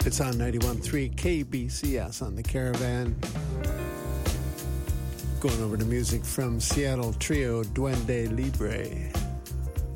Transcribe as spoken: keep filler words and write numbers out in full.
It's on ninety-one point three K B C S on the Caravan. Going over to music from Seattle trio Duende Libre.